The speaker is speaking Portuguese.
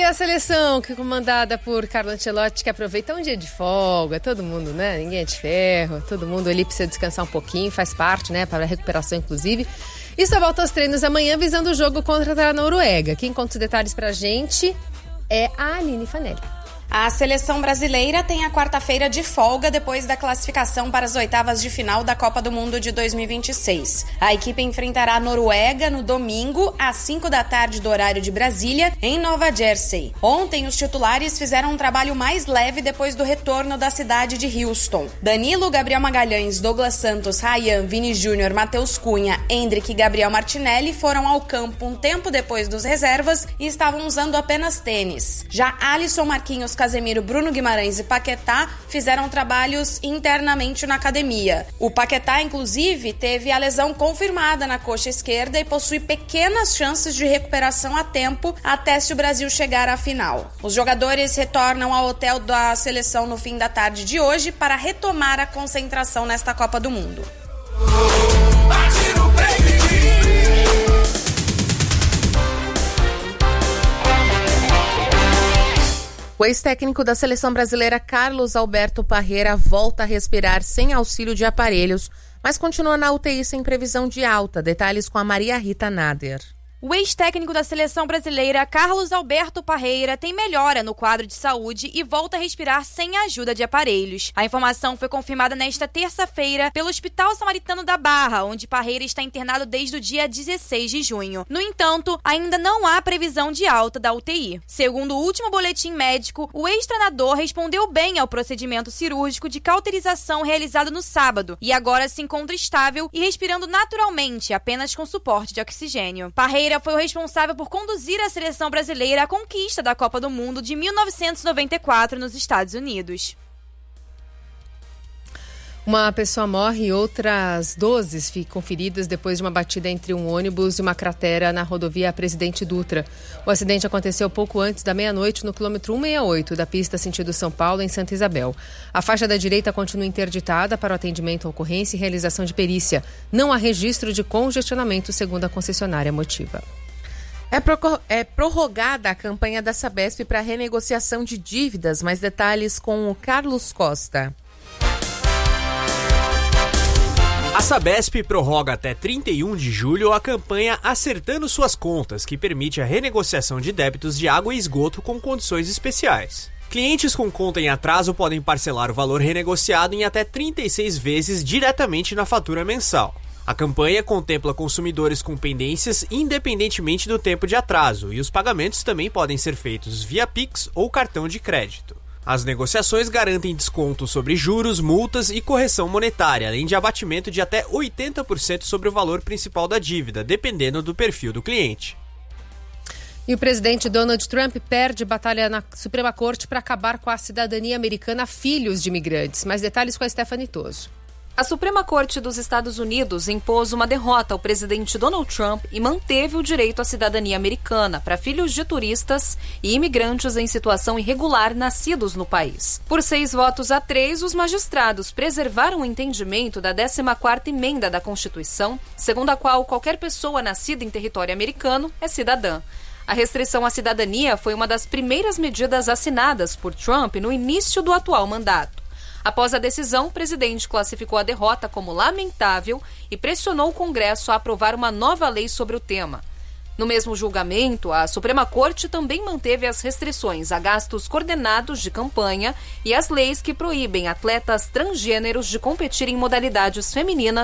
a seleção que é comandada por Carlo Ancelotti, que aproveita um dia de folga, todo mundo, né? Ninguém é de ferro, todo mundo ali precisa descansar um pouquinho, faz parte, né? Para a recuperação, inclusive. E só volta aos treinos amanhã visando o jogo contra a Noruega. Quem conta os detalhes pra gente é a Aline Fanelli. A seleção brasileira tem a quarta-feira de folga depois da classificação para as oitavas de final da Copa do Mundo de 2026. A equipe enfrentará a Noruega no domingo, às 5 da tarde do horário de Brasília, em Nova Jersey. Ontem, os titulares fizeram um trabalho mais leve depois do retorno da cidade de Houston. Danilo, Gabriel Magalhães, Douglas Santos, Ryan, Vini Júnior, Matheus Cunha, Endrick e Gabriel Martinelli foram ao campo um tempo depois dos reservas e estavam usando apenas tênis. Já Alisson, Marquinhos, Casemiro, Bruno Guimarães e Paquetá fizeram trabalhos internamente na academia. O Paquetá, inclusive, teve a lesão confirmada na coxa esquerda e possui pequenas chances de recuperação a tempo até se o Brasil chegar à final. Os jogadores retornam ao hotel da seleção no fim da tarde de hoje para retomar a concentração nesta Copa do Mundo. O ex-técnico da seleção brasileira Carlos Alberto Parreira volta a respirar sem auxílio de aparelhos, mas continua na UTI sem previsão de alta. Detalhes com a Maria Rita Nader. O ex-técnico da seleção brasileira, Carlos Alberto Parreira, tem melhora no quadro de saúde e volta a respirar sem a ajuda de aparelhos. A informação foi confirmada nesta terça-feira pelo Hospital Samaritano da Barra, onde Parreira está internado desde o dia 16 de junho. No entanto, ainda não há previsão de alta da UTI. Segundo o último boletim médico, o ex-treinador respondeu bem ao procedimento cirúrgico de cauterização realizado no sábado e agora se encontra estável e respirando naturalmente, apenas com suporte de oxigênio. Parreira foi o responsável por conduzir a seleção brasileira à conquista da Copa do Mundo de 1994 nos Estados Unidos. Uma pessoa morre e outras 12 ficam feridas depois de uma batida entre um ônibus e uma cratera na rodovia Presidente Dutra. O acidente aconteceu pouco antes da meia-noite no quilômetro 168 da pista sentido São Paulo, em Santa Isabel. A faixa da direita continua interditada para o atendimento à ocorrência e realização de perícia. Não há registro de congestionamento, segundo a concessionária Motiva. É prorrogada a campanha da Sabesp para renegociação de dívidas. Mais detalhes com o Carlos Costa. A Sabesp prorroga até 31 de julho a campanha Acertando Suas Contas, que permite a renegociação de débitos de água e esgoto com condições especiais. Clientes com conta em atraso podem parcelar o valor renegociado em até 36 vezes diretamente na fatura mensal. A campanha contempla consumidores com pendências independentemente do tempo de atraso, e os pagamentos também podem ser feitos via Pix ou cartão de crédito. As negociações garantem desconto sobre juros, multas e correção monetária, além de abatimento de até 80% sobre o valor principal da dívida, dependendo do perfil do cliente. E o presidente Donald Trump perde batalha na Suprema Corte para acabar com a cidadania americana a filhos de imigrantes. Mais detalhes com a Stephanie Toso. A Suprema Corte dos Estados Unidos impôs uma derrota ao presidente Donald Trump e manteve o direito à cidadania americana para filhos de turistas e imigrantes em situação irregular nascidos no país. Por 6-3, os magistrados preservaram o entendimento da 14ª emenda da Constituição, segundo a qual qualquer pessoa nascida em território americano é cidadã. A restrição à cidadania foi uma das primeiras medidas assinadas por Trump no início do atual mandato. Após a decisão, o presidente classificou a derrota como lamentável e pressionou o Congresso a aprovar uma nova lei sobre o tema. No mesmo julgamento, a Suprema Corte também manteve as restrições a gastos coordenados de campanha e as leis que proíbem atletas transgêneros de competir em modalidades femininas